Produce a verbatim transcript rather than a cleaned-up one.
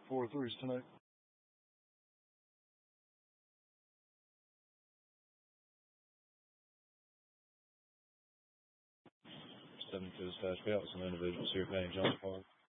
Four threes tonight. Stepping to his fast payouts and individual Sir Payne John Paul.